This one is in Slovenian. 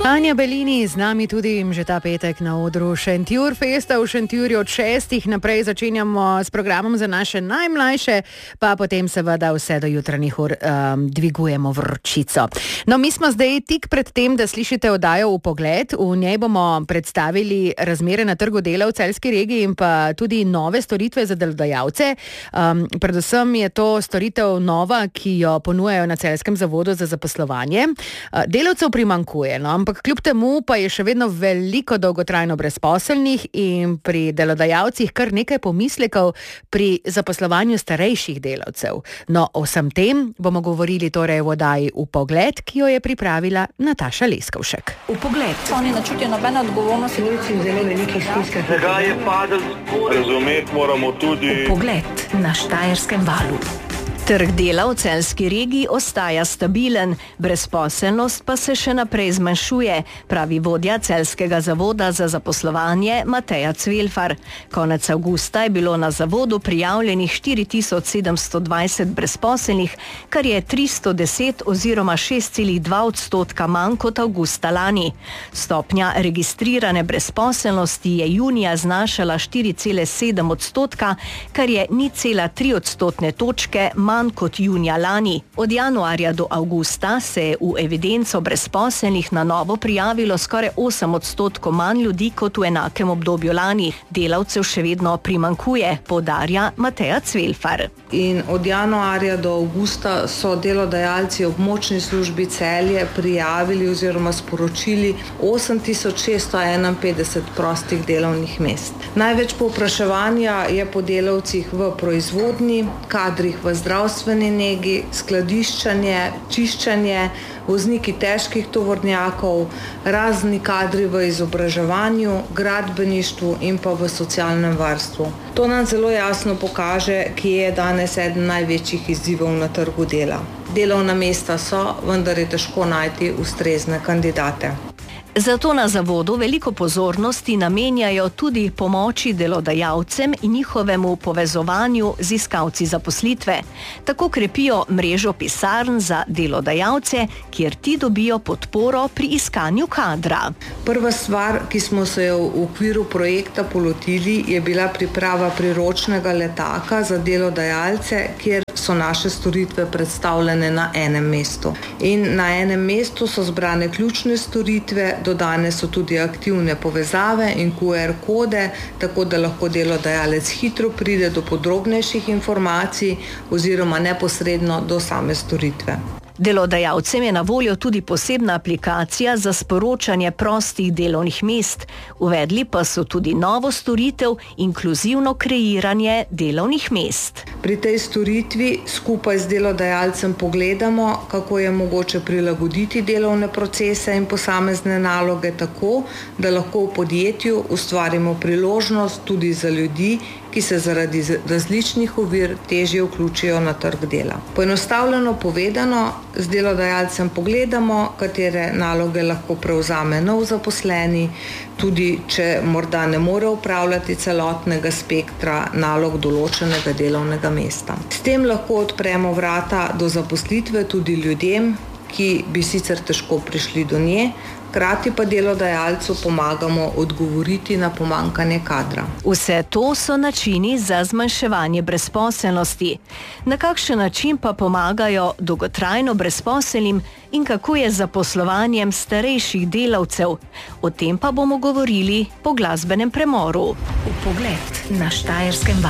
Anja Belini z nami tudi že ta petek na odru Šentjur Festa v Šentjurju od 6. naprej začenjamo s programom za naše najmlajše, pa potem seveda vse do jutranjih ur dvigujemo vročico. No, mi smo zdaj tik pred tem, da slišite oddajo Vpogled. V njej bomo predstavili razmere na trgu dela v celjski regiji in pa tudi nove storitve za delodajalce. Predvsem je to storitev nova, ki jo ponujajo na Celjskem zavodu za zaposlovanje. Delavcev primanjkuje, no, ampak kljub temu pa je še vedno veliko dolgotrajno brezposelnih in pri delodajalcih kar nekaj pomislekov pri zaposlovanju starejših delavcev. No, o vsem tem bomo govorili torej v oddaji Vpogled, ki jo je pripravila Nataša Leskovšek. Vpogled. Oni ne čutijo nobene odgovornosti. Zelo velike stiske. Tega je padel. Razumeti moramo tudi. Vpogled na Štajerskem valu. Trg dela v celjski regiji ostaja stabilen, brezposelnost pa se še naprej zmanjšuje, pravi vodja Celjskega zavoda za zaposlovanje Mateja Cvelfar. Konec avgusta je bilo na zavodu prijavljenih 4720 brezposelnih, kar je 310 oziroma 6,2% manj kot avgusta lani. Stopnja registrirane brezposelnosti je junija znašala 4,7%, kar je 0,3% točke manj kot junija lani. Od januarja do avgusta se je v evidenco brezposelnih na novo prijavilo skoraj 8% manj ljudi kot v enakem obdobju lani. Delavcev še vedno primanjkuje, poudarja Mateja Cvelfar. In od januarja do avgusta so delodajalci v območni službi Celje prijavili oziroma sporočili 8651 prostih delovnih mest. Največ povpraševanja je po delavcih v proizvodnji, kadrih v zdravstveni negi, skladiščenje, čiščenje, vozniki težkih tovornjakov, razni kadri v izobraževanju, gradbeništvu in pa v socialnem varstvu. To nam zelo jasno pokaže, kje je danes eden največjih izzivov na trgu dela. Delovna mesta so, vendar je težko najti ustrezne kandidate. Zato na zavodu veliko pozornosti namenjajo tudi pomoči delodajalcem in njihovemu povezovanju z iskalci zaposlitve. Tako krepijo mrežo pisarn za delodajalce, kjer ti dobijo podporo pri iskanju kadra. Prva stvar, ki smo se jo v okviru projekta polotili, je bila priprava priročnega letaka za delodajalce, kjer so naše storitve predstavljene na enem mestu. In na enem mestu so zbrane ključne storitve, dodane so tudi aktivne povezave in QR kode, tako da lahko delodajalec hitro pride do podrobnejših informacij oziroma neposredno do same storitve. Delodajalcem je na voljo tudi posebna aplikacija za sporočanje prostih delovnih mest. Uvedli pa so tudi novo storitev, inkluzivno kreiranje delovnih mest. Pri tej storitvi skupaj z delodajalcem pogledamo, kako je mogoče prilagoditi delovne procese in posamezne naloge tako, da lahko v podjetju ustvarimo priložnost tudi za ljudi, ki se zaradi različnih ovir težje vključijo na trg dela. Poenostavljeno povedano, z delodajalcem pogledamo, katere naloge lahko prevzame nov zaposleni, tudi če morda ne more upravljati celotnega spektra nalog določenega delovnega mesta. S tem lahko odpremo vrata do zaposlitve tudi ljudem, ki bi sicer težko prišli do nje, hkrati pa delodajalcu pomagamo odgovoriti na pomanjkanje kadra. Vse to so načini za zmanjševanje brezposelnosti. Na kakšen način pa pomagajo dolgotrajno brezposelnim in kako je z zaposlovanjem starejših delavcev? O tem pa bomo govorili po glasbenem premoru. Vpogled na Štajerskem valu.